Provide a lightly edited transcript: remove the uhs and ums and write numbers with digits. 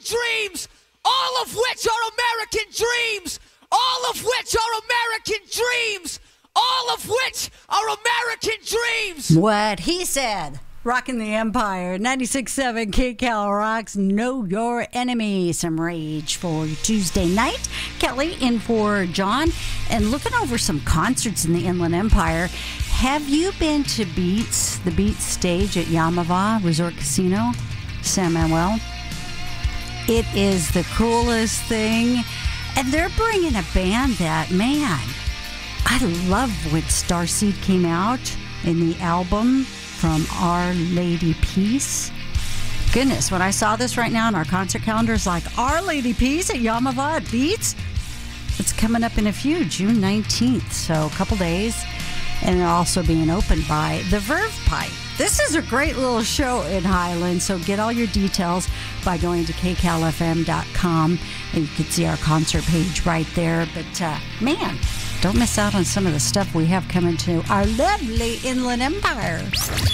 dreams, all of which are American dreams, all of which are American dreams, all of which are American dreams. What he said. Rocking the Empire. 96.7 KCAL rocks. Know Your Enemy. Some rage for Tuesday night. Kelly in for John. And looking over some concerts in the Inland Empire. Have you been to Beats, the Beats stage at Yamava Resort Casino, San Manuel? It is the coolest thing. And they're bringing a band that, man, I love when Starseed came out in the album from Our Lady Peace. Goodness, when I saw this right now on our concert calendar, it's like Our Lady Peace at Yamava at Beats. It's coming up in a few, June 19th, so a couple days. And they're also being opened by the Verve Pipe. This is a great little show in Highland, so get all your details by going to kcalfm.com, and you can see our concert page right there. But, man, don't miss out on some of the stuff we have coming to our lovely Inland Empire.